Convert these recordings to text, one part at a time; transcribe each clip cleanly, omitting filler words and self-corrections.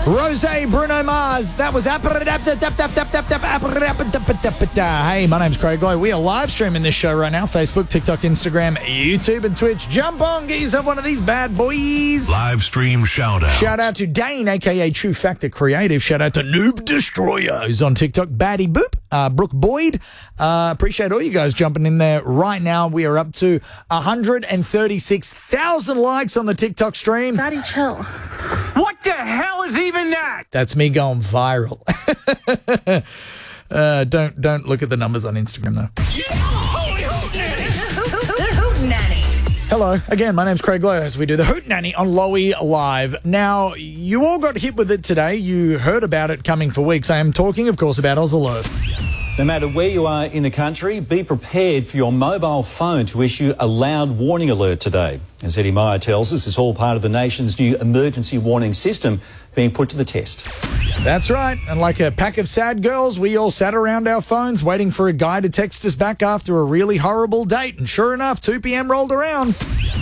Rose, Bruno Mars. That was Hey, my name's Craig Lowe. We are live streaming this show right now. Facebook, TikTok, Instagram, YouTube, and Twitch. Jump on, get yourself one of these bad boys. Live stream shout out. Shout out to Dane, aka True Factor Creative. Shout out to Noob Destroyer, who's on TikTok. Baddie Boop, Brooke Boyd. Appreciate all you guys jumping in there right now. We are up to 136,000 likes on the TikTok stream. Daddy, chill. What the hell is even that? That's me going viral. Don't look at the numbers on Instagram, though. Hoot Nanny. Hello. Again, my name's Craig Lowe as we do the Hoot Nanny on Lowy Live. Now, you all got hit with it today. You heard about it coming for weeks. I am talking, of course, about Oz Alert. No matter where you are in the country, be prepared for your mobile phone to issue a loud warning alert today. As Eddie Meyer tells us, it's all part of the nation's new emergency warning system being put to the test. That's right. And like a pack of sad girls, we all sat around our phones waiting for a guy to text us back after a really horrible date. And sure enough, 2 p.m. rolled around.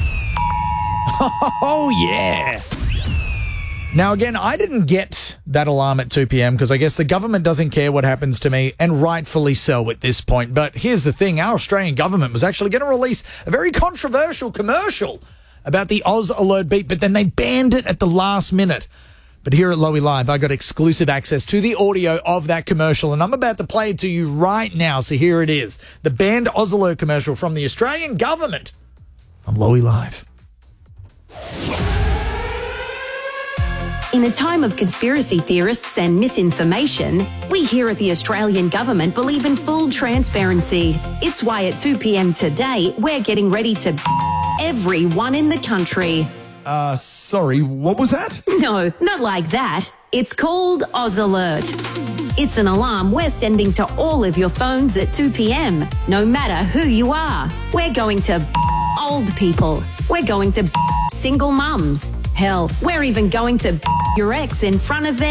Oh, yeah. Now, again, I didn't get that alarm at 2 p.m. because I guess the government doesn't care what happens to me, and rightfully so at this point. But here's the thing. Our Australian government was actually going to release a very controversial commercial about the Oz Alert beep, but then they banned it at the last minute. But here at Lowy Live, I got exclusive access to the audio of that commercial, and I'm about to play it to you right now. So here it is. The banned Oz Alert commercial from the Australian government on Lowy Live. In a time of conspiracy theorists and misinformation, we here at the Australian government believe in full transparency. It's why at 2 p.m. today, we're getting ready to everyone in the country. Sorry, what was that? No, not like that. It's called Oz Alert. It's an alarm we're sending to all of your phones at 2 p.m. No matter who you are. We're going to old people. We're going to single mums. Hell, we're even going to your ex in front of them.